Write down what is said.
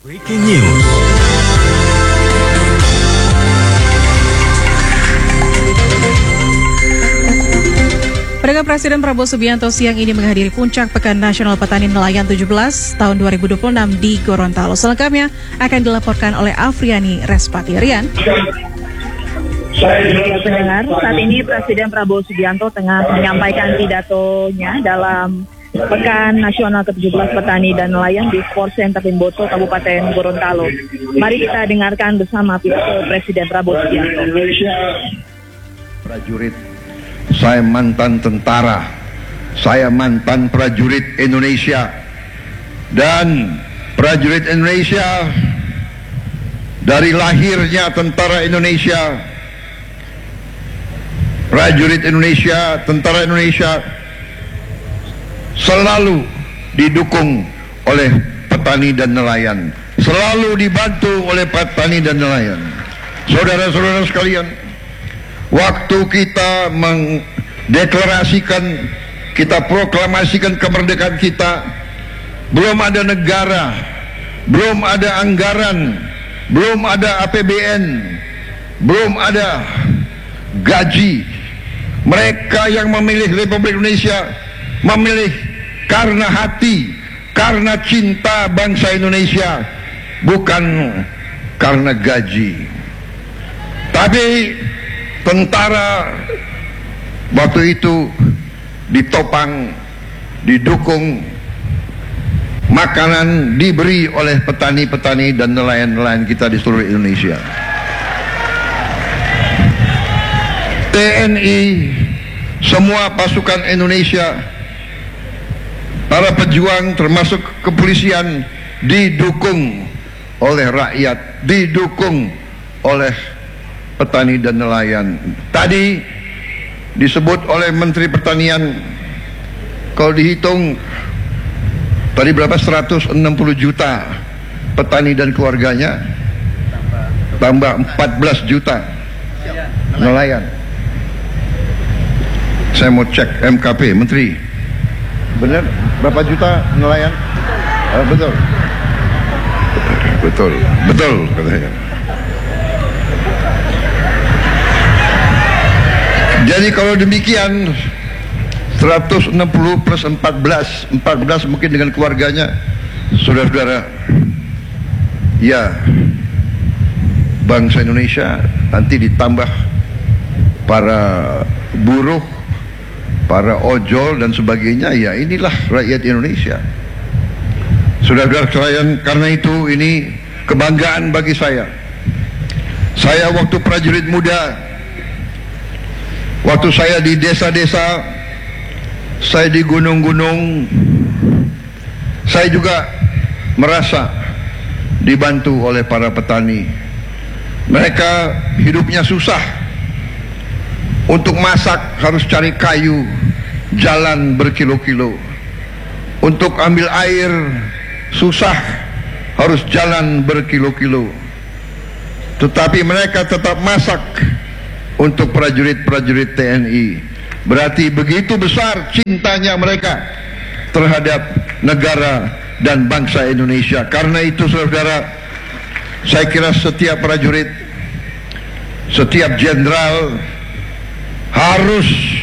Breaking News. Perdana Presiden Prabowo Subianto siang ini menghadiri puncak Pekan Nasional Petani Nelayan 17 tahun 2026 di Gorontalo. Selengkapnya akan dilaporkan oleh Afriani Respatirian. Pendengar, saat ini Presiden Prabowo Subianto tengah menyampaikan pidatonya dalam Pekan Nasional ke-17 Petani dan Nelayan di Sport Center Limboto, Kabupaten Gorontalo. Mari kita dengarkan bersama pidato Presiden Prabowo Subianto. Prajurit, saya mantan tentara, saya mantan prajurit Indonesia, dan prajurit Indonesia dari lahirnya tentara Indonesia, prajurit Indonesia, tentara Indonesia selalu didukung oleh petani dan nelayan, selalu dibantu oleh petani dan nelayan. Saudara-saudara sekalian, waktu kita mendeklarasikan, kita proklamasikan kemerdekaan kita, belum ada negara, belum ada anggaran, belum ada APBN, belum ada gaji. Mereka yang memilih Republik Indonesia memilih karena hati, karena cinta bangsa Indonesia, bukan karena gaji. Tapi tentara waktu itu ditopang, didukung, makanan diberi oleh petani-petani dan nelayan-nelayan kita di seluruh Indonesia. TNI, semua pasukan Indonesia, para pejuang termasuk kepolisian didukung oleh rakyat, didukung oleh petani dan nelayan. Tadi disebut oleh Menteri Pertanian, kalau dihitung tadi berapa, 160 juta petani dan keluarganya, tambah 14 juta nelayan. Saya mau cek MKP, Menteri, benar berapa juta nelayan? Betul, betul, betul katanya. Jadi kalau demikian 160 plus 14 mungkin dengan keluarganya, saudara-saudara, ya bangsa Indonesia, nanti ditambah para buruh, para ojol dan sebagainya, ya inilah rakyat Indonesia. Saudara-saudara sekalian, karena itu ini kebanggaan bagi saya. Saya waktu prajurit muda, waktu saya di desa-desa, saya di gunung-gunung, saya juga merasa dibantu oleh para petani. Mereka hidupnya susah. Untuk masak harus cari kayu, jalan berkilo-kilo. Untuk ambil air susah, harus jalan berkilo-kilo. Tetapi mereka tetap masak untuk prajurit-prajurit TNI. Berarti begitu besar cintanya mereka terhadap negara dan bangsa Indonesia. Karena itu saudara, saya kira setiap prajurit, setiap jenderal harus